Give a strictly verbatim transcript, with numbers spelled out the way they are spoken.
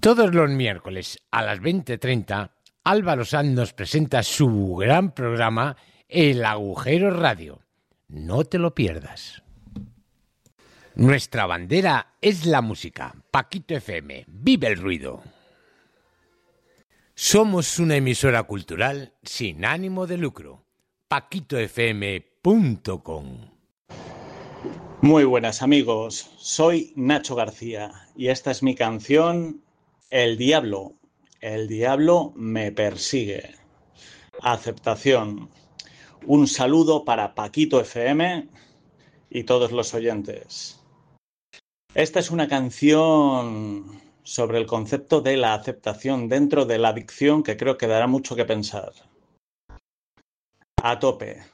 Todos los miércoles a las veinte treinta, Álvaro Sanz nos presenta su gran programa El Agujero Radio. No te lo pierdas. Nuestra bandera es la música. Paquito F M, vive el ruido. Somos una emisora cultural sin ánimo de lucro. paquito f m punto com. Muy buenas amigos, soy Nacho García y esta es mi canción El Diablo. El Diablo me persigue. Aceptación. Un saludo para Paquito F M y todos los oyentes. Esta es una canción sobre el concepto de la aceptación dentro de la adicción que creo que dará mucho que pensar. A tope.